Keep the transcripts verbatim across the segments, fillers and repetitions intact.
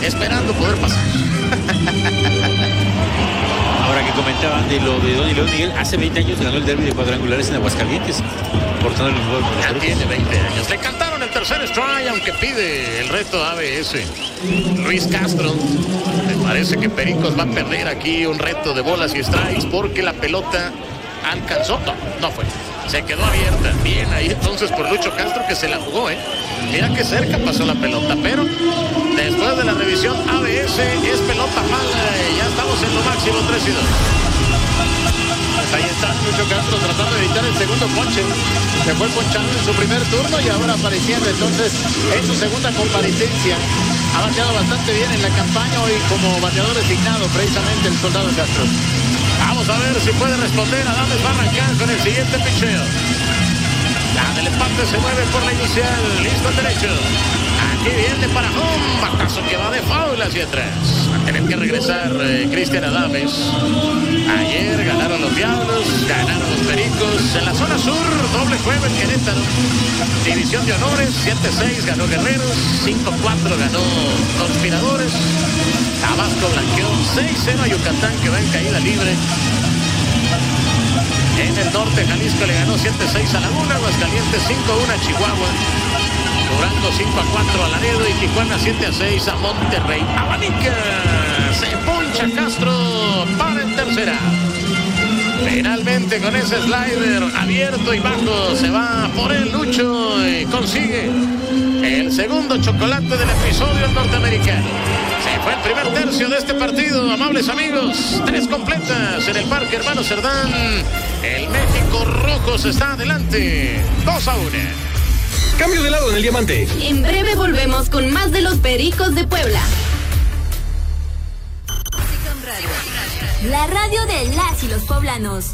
esperando poder pasar. Ahora que comentaban de lo de Don y León Miguel, hace veinte años ganó el derbi de cuadrangulares en Aguascalientes, portando el uniforme. Ya tiene veinte años. Le cantaron el tercer strike, aunque pide el reto A B S. Luis Castro. Me parece que Pericos va a perder aquí un reto de bolas y strikes porque la pelota alcanzó. No, no fue. Se quedó abierta. Bien ahí entonces por Lucho Castro, que se la jugó, ¿eh? Mira que cerca pasó la pelota, pero después de la revisión A B S es pelota mala y ya estamos en lo máximo, tres y dos. Pues ahí está Lucho Castro tratando de evitar el segundo ponche. Se fue ponchando en su primer turno y ahora apareciendo entonces en su segunda comparecencia. Ha bateado bastante bien en la campaña hoy como bateador designado precisamente el soldado Castro. Vamos a ver si puede responder. Adames va a arrancar con el siguiente picheo. La del empate se mueve por la inicial. Listo al derecho. Aquí viene para home. Batazo que va de foul hacia atrás. Va a tener que regresar eh, Cristian Adames. Ayer ganaron los Diablos, ganaron los Pericos. En la zona sur, doble juego en Querétaro. División de honores, siete seis ganó Guerreros, cinco cuatro ganó Conspiradores. Tabasco blanqueó seis cero a Yucatán, que va en caída libre. En el norte, Jalisco le ganó siete seis a Laguna, Aguascalientes cinco uno a Chihuahua, Durango cinco a cuatro a Laredo y Tijuana siete a seis a Monterrey. Abanica, se poncha Castro para en tercera. Finalmente con ese slider abierto y bajo se va por el Lucho y consigue el segundo chocolate del episodio norteamericano. Se fue el primer tercio de este partido, amables amigos. Tres completas en el Parque Hermano Cerdán. El México Rojo se está adelante. dos a uno. Cambio de lado en el diamante. En breve volvemos con más de los Pericos de Puebla. La radio de las y los poblanos.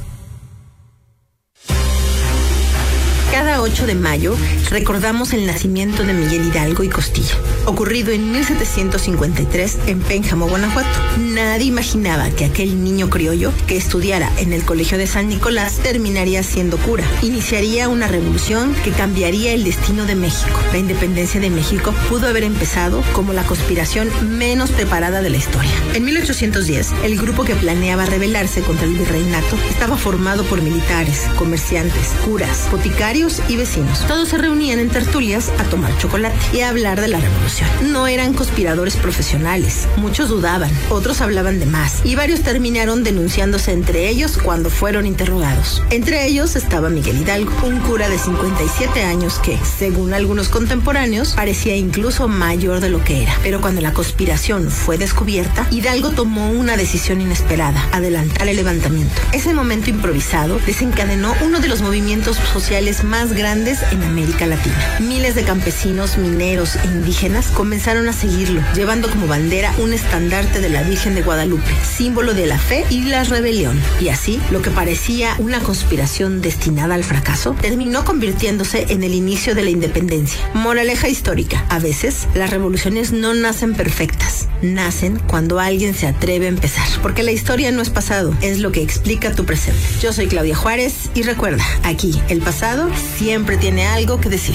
Cada ocho de mayo recordamos el nacimiento de Miguel Hidalgo y Costilla, ocurrido en mil setecientos cincuenta y tres en Pénjamo, Guanajuato. Nadie imaginaba que aquel niño criollo que estudiara en el Colegio de San Nicolás terminaría siendo cura. Iniciaría una revolución que cambiaría el destino de México. La independencia de México pudo haber empezado como la conspiración menos preparada de la historia. En mil ochocientos diez, el grupo que planeaba rebelarse contra el virreinato estaba formado por militares, comerciantes, curas, boticarios y vecinos. Todos se reunían en tertulias a tomar chocolate y a hablar de la revolución. No eran conspiradores profesionales. Muchos dudaban, otros hablaban de más y varios terminaron denunciándose entre ellos cuando fueron interrogados. Entre ellos estaba Miguel Hidalgo, un cura de cincuenta y siete años que, según algunos contemporáneos, parecía incluso mayor de lo que era. Pero cuando la conspiración fue descubierta, Hidalgo tomó una decisión inesperada: adelantar el levantamiento. Ese momento improvisado desencadenó uno de los movimientos sociales más grandes en América Latina. Miles de campesinos, mineros e indígenas comenzaron a seguirlo, llevando como bandera un estandarte de la Virgen de Guadalupe, símbolo de la fe y la rebelión. Y así, lo que parecía una conspiración destinada al fracaso, terminó convirtiéndose en el inicio de la independencia. Moraleja histórica: a veces, las revoluciones no nacen perfectas, nacen cuando alguien se atreve a empezar. Porque la historia no es pasado, es lo que explica tu presente. Yo soy Claudia Juárez y recuerda, aquí, el pasado siempre tiene algo que decir.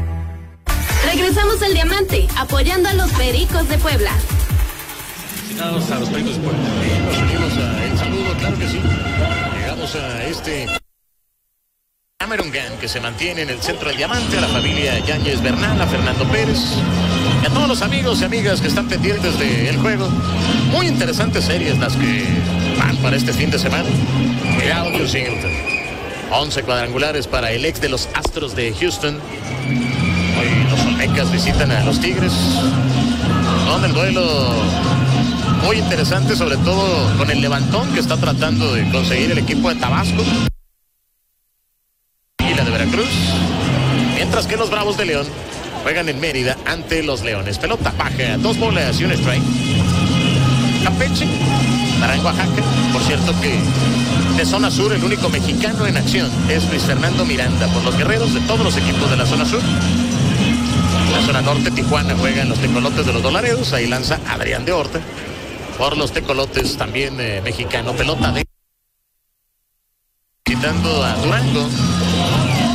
Regresamos al Diamante, apoyando a los Pericos de Puebla. Llegamos a los Pericos de Puebla. Nos unimos a el saludo, claro que sí. Llegamos a este Cameron Gang, que se mantiene en el centro del Diamante, a la familia Yáñez Bernal, a Fernando Pérez y a todos los amigos y amigas que están pendientes del juego. Muy interesantes series las que van para este fin de semana. El Audio Singleton. once cuadrangulares para el ex de los Astros de Houston. Hoy los Olmecas visitan a los Tigres. Con el duelo muy interesante, sobre todo con el levantón que está tratando de conseguir el equipo de Tabasco y la de Veracruz. Mientras que los Bravos de León juegan en Mérida ante los Leones. Pelota baja, dos bolas y un strike. Campeche estará en Oaxaca. Por cierto que de zona sur el único mexicano en acción es Luis Fernando Miranda por los Guerreros, de todos los equipos de la zona sur. En la zona norte, Tijuana juega en los Tecolotes de los Dolaredos. Ahí lanza Adrián de Horta por los Tecolotes, también eh, mexicano. Pelota de visitando a Durango.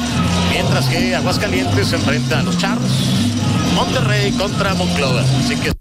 Mientras que Aguascalientes se enfrenta a los Charros. Monterrey contra Monclova. Así que